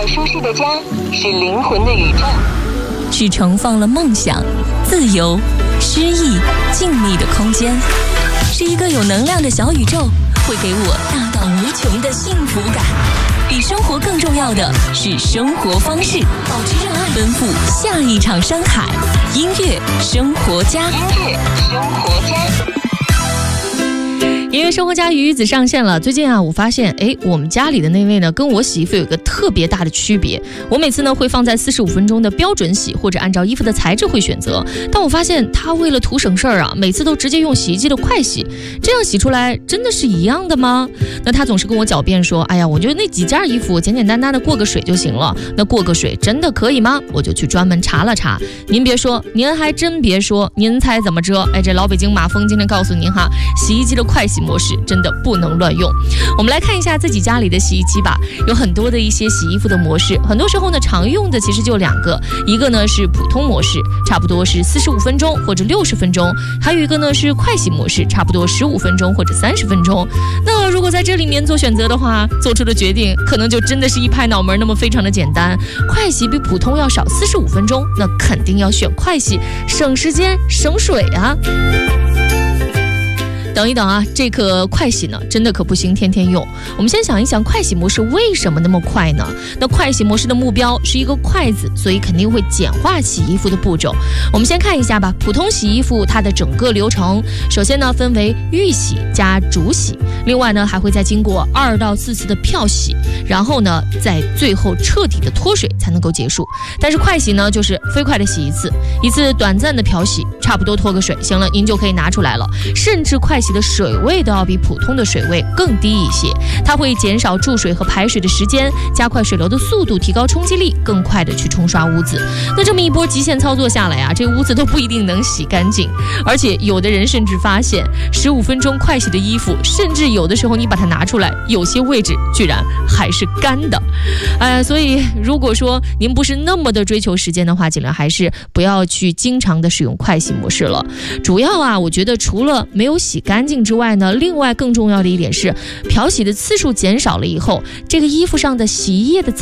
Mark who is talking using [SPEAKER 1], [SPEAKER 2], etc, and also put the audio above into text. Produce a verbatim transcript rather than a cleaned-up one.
[SPEAKER 1] 舒适的家，是灵魂的宇宙，
[SPEAKER 2] 是盛放了梦想、自由、诗意、静谧的空间，是一个有能量的小宇宙，会给我大到无穷的幸福感。比生活更重要的是生活方式，保持热爱，奔赴下一场山海。音乐生活家，
[SPEAKER 1] 音乐生活家。
[SPEAKER 3] 音乐生活家鱼子上线了。最近啊，我发现，哎，我们家里的那位呢，跟我洗衣服有一个特别大的区别。我每次呢会放在四十五分钟的标准洗，或者按照衣服的材质会选择。但我发现他为了图省事儿啊，每次都直接用洗衣机的快洗，这样洗出来真的是一样的吗？那他总是跟我狡辩说，哎呀，我觉得那几件衣服简简单单的过个水就行了。那过个水真的可以吗？我就去专门查了查。您别说，您还真别说，您猜怎么着？哎，这老北京马蜂今天告诉您哈，洗衣机的快洗模式真的不能乱用。我们来看一下自己家里的洗衣机吧，有很多的一些洗衣服的模式，很多时候呢常用的其实就两个，一个呢是普通模式，差不多是四十五分钟或者六十分钟，还有一个呢是快洗模式，差不多十五分钟或者三十分钟。那如果在这里面做选择的话，做出的决定可能就真的是一拍脑门那么非常的简单。快洗比普通要少四十五分钟，那肯定要选快洗，省时间省水啊。等一等啊，这个快洗呢，真的可不行天天用。我们先想一想，快洗模式为什么那么快呢？那快洗模式的目标是一个快字，所以肯定会简化洗衣服的步骤。我们先看一下吧，普通洗衣服它的整个流程，首先呢分为预洗加主洗，另外呢还会再经过二到四次的漂洗，然后呢在最后彻底的脱水才能够结束。但是快洗呢就是飞快的洗一次，一次短暂的漂洗，差不多脱个水，行了，您就可以拿出来了。甚至快洗的水位都要比普通的水位更低一些，它会减少注水和排水的时间，加快水流的速度，提高冲击力，更快的去冲刷污渍。那这么一波极限操作下来啊，这污渍都不一定能洗干净，而且有的人甚至发现十五分钟快洗的衣服，甚至有的时候你把它拿出来，有些位置居然还是干的。哎，所以如果说您不是那么的追求时间的话，尽量还是不要去经常的使用快洗模式了。主要啊，我觉得除了没有洗干净之外呢，另外更重要的一点是，漂洗的次数减少了以后，这个衣服上的洗衣液的